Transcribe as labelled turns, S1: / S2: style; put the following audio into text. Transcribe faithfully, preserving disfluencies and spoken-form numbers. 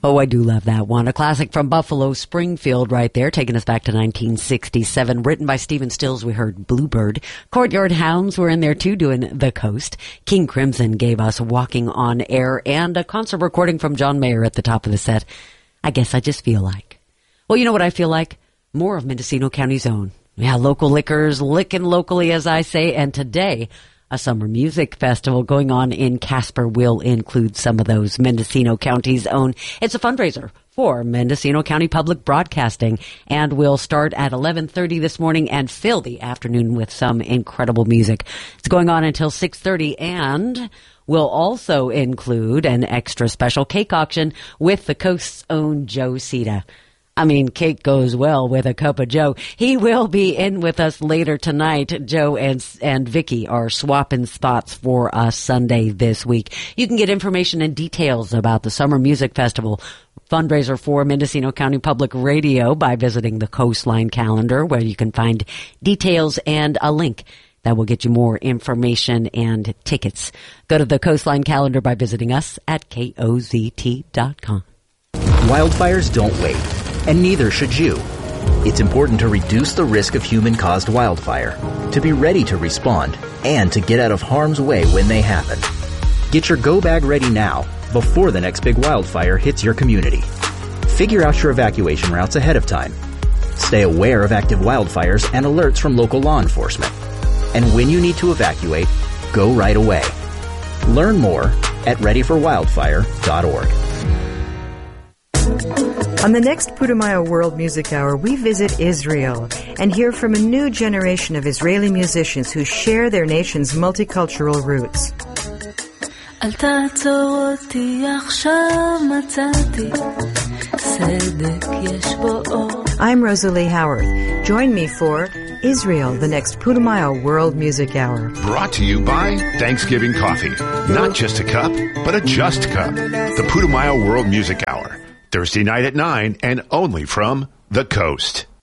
S1: Oh, I do love that one. A classic from Buffalo Springfield right there, taking us back to nineteen sixty-seven. Written by Stephen Stills, we heard Bluebird. Courtyard Hounds were in there too, doing The Coast. King Crimson gave us Walking on Air, and a concert recording from John Mayer at the top of the set. I guess I just feel like. Well, you know what I feel like? More of Mendocino County's own. Yeah, local liquors, licking locally, as I say, and today, a summer music festival going on in Casper will include some of those Mendocino County's own. It's a fundraiser for Mendocino County Public Broadcasting and will start at eleven thirty this morning and fill the afternoon with some incredible music. It's going on until six thirty and will also include an extra special cake auction with the Coast's own Joe Cita. I mean, cake goes well with a cup of Joe. He will be in with us later tonight. Joe and and Vicky are swapping spots for us Sunday this week. You can get information and details about the Summer Music Festival fundraiser for Mendocino County Public Radio by visiting the Coastline calendar, where you can find details and a link that will get you more information and tickets. Go to the Coastline calendar by visiting us at K O Z T dot com.
S2: Wildfires don't wait. And neither should you. It's important to reduce the risk of human-caused wildfire, to be ready to respond, and to get out of harm's way when they happen. Get your go bag ready now, before the next big wildfire hits your community. Figure out your evacuation routes ahead of time. Stay aware of active wildfires and alerts from local law enforcement. And when you need to evacuate, go right away. Learn more at ready for wildfire dot org.
S3: On the next Putumayo World Music Hour, we visit Israel and hear from a new generation of Israeli musicians who share their nation's multicultural roots. I'm Rosalie Howard. Join me for Israel, the next Putumayo World Music Hour.
S4: Brought to you by Thanksgiving Coffee. Not just a cup, but a just cup. The Putumayo World Music Hour. Thursday night at nine and only from The Coast.